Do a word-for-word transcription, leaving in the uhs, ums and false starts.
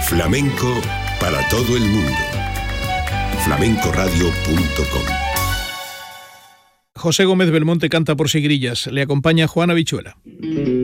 Flamenco para todo el mundo. flamenco radio punto com. José Gómez Belmonte canta por Sigrillas. Le acompaña Juana Vichuela.